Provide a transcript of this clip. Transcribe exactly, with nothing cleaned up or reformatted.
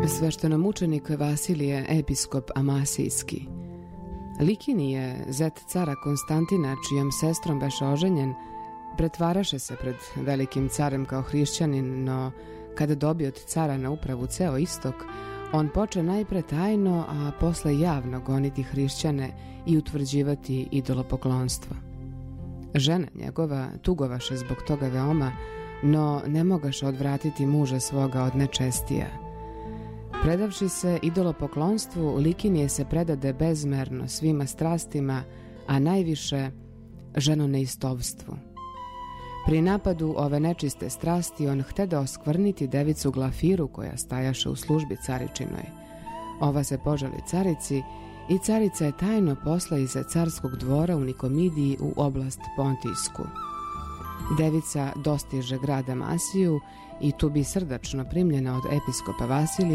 Sveštenomučenik Vasilije, episkop Amasijski. Likini je zet cara Konstantina, čijom sestrom beše oženjen, pretvaraše se pred velikim carem kao hrišćanin, no kada dobio od cara na upravu ceo istok, on poče najpre tajno, a posle javno goniti hrišćane i utvrđivati idolopoklonstvo. Žena njegova tugovaše zbog toga veoma, no ne mogaše odvratiti muža svoga od nečestija. Predavši se idolopoklonstvu, Likinije se predade bezmerno svima strastima, a najviše ženoneistovstvu. Pri napadu ove nečiste strasti on htede oskvrniti devicu Glafiru koja stajaše u službi caričinoj. Ova se požali carici i carica je tajno posla iza carskog dvora u Nikomidiji u oblast Pontijsku. Devica dostiže grad Amasiju i tu bi srdačno primljena od episkopa Vasilija